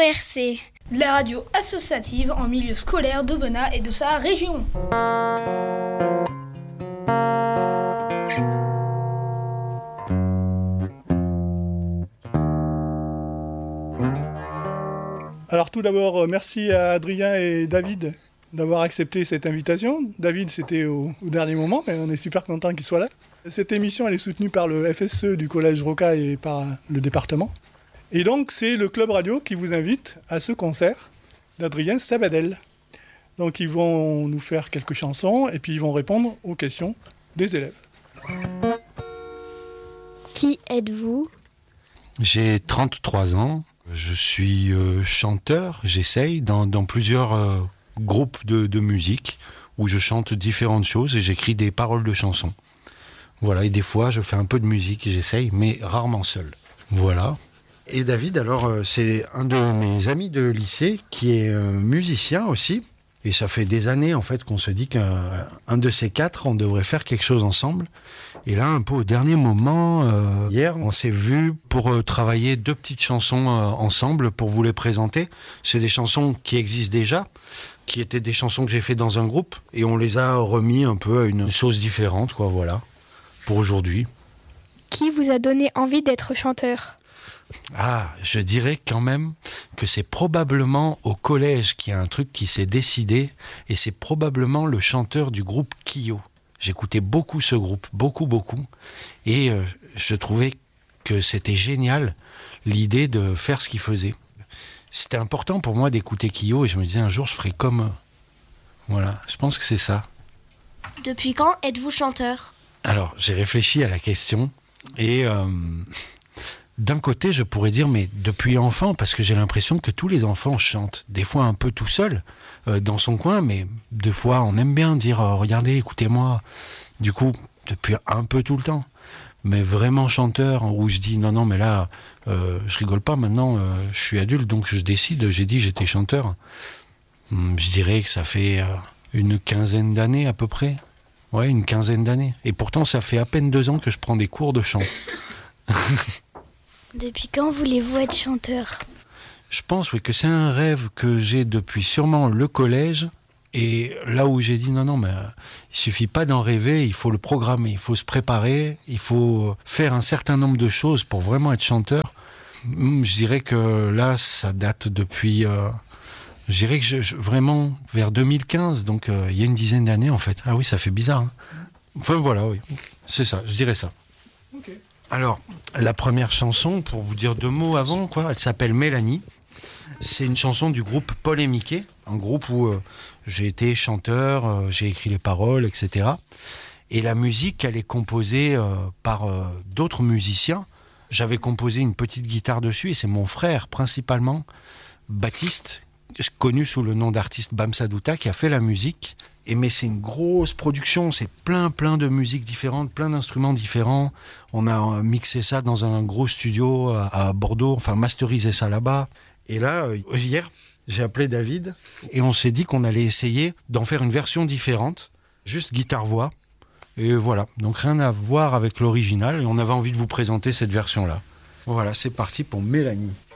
RC, la radio associative en milieu scolaire d'Aubenas et de sa région. Alors tout d'abord, merci à Adrien et David d'avoir accepté cette invitation. David, c'était au dernier moment et on est super content qu'il soit là. Cette émission, elle est soutenue par le FSE du Collège Roca et par le département. Et donc, c'est le Club Radio qui vous invite à ce concert d'Adrien Sabadell. Donc, ils vont nous faire quelques chansons et puis ils vont répondre aux questions des élèves. Qui êtes-vous ? J'ai 33 ans. Je suis chanteur. J'essaye dans plusieurs groupes de musique où je chante différentes choses et j'écris des paroles de chansons. Voilà, et des fois, je fais un peu de musique et j'essaye, mais rarement seul. Voilà. Et David, alors, c'est un de mes amis de lycée qui est musicien aussi. Et ça fait des années, en fait, qu'on se dit qu'un de ces quatre, on devrait faire quelque chose ensemble. Et là, un peu au dernier moment, hier, on s'est vus pour travailler 2 petites chansons ensemble pour vous les présenter. C'est des chansons qui existent déjà, qui étaient des chansons que j'ai fait dans un groupe. Et on les a remis un peu à une sauce différente, quoi, voilà, pour aujourd'hui. Qui vous a donné envie d'être chanteur ? Ah, je dirais quand même que c'est probablement au collège qu'il y a un truc qui s'est décidé et c'est probablement le chanteur du groupe Kyo. J'écoutais beaucoup ce groupe, beaucoup et je trouvais que c'était génial l'idée de faire ce qu'il faisait. C'était important pour moi d'écouter Kyo et je me disais un jour je ferai comme eux. Voilà, je pense que c'est ça. Depuis quand êtes-vous chanteur ? Alors, j'ai réfléchi à la question et... d'un côté, je pourrais dire, mais depuis enfant, parce que j'ai l'impression que tous les enfants chantent, des fois un peu tout seul, dans son coin, mais des fois on aime bien dire, regardez, écoutez-moi. Du coup, depuis un peu tout le temps. Mais vraiment chanteur, où je dis, non, mais là, je rigole pas, maintenant, je suis adulte, donc je décide, j'ai dit, j'étais chanteur. Je dirais que ça fait une quinzaine d'années à peu près. Ouais, une quinzaine d'années. Et pourtant, ça fait à peine 2 ans que je prends des cours de chant. Depuis quand voulez-vous être chanteur ? Je pense oui, que c'est un rêve que j'ai depuis sûrement le collège. Et là où j'ai dit non, mais il suffit pas d'en rêver, il faut le programmer, il faut se préparer, il faut faire un certain nombre de choses pour vraiment être chanteur. Je dirais que là, ça date depuis... je dirais que vraiment vers 2015, donc il y a une dizaine d'années en fait. Ah oui, ça fait bizarre. Hein. Enfin voilà, oui, c'est ça, je dirais ça. Ok. Alors, la première chanson, pour vous dire 2 mots avant, elle s'appelle Mélanie. C'est une chanson du groupe Paul et Mickey, un groupe où j'ai été chanteur, j'ai écrit les paroles, etc. Et la musique, elle est composée par d'autres musiciens. J'avais composé une petite guitare dessus et c'est mon frère, principalement, Baptiste, connu sous le nom d'artiste Bamsadouta, qui a fait la musique. Mais c'est une grosse production, c'est plein de musiques différentes, plein d'instruments différents. On a mixé ça dans un gros studio à Bordeaux, enfin masterisé ça là-bas. Et là, hier, j'ai appelé David et on s'est dit qu'on allait essayer d'en faire une version différente, juste guitare-voix. Et voilà, donc rien à voir avec l'original et on avait envie de vous présenter cette version-là. Voilà, c'est parti pour Mélanie.